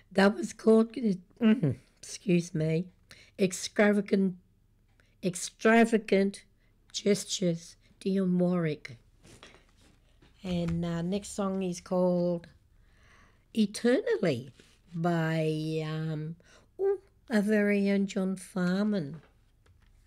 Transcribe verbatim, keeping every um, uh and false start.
That was called, mm, excuse me, extravagant, extravagant gestures. Dionne Warwick. And uh, next song is called Eternally by um, ooh, our very own John Farman.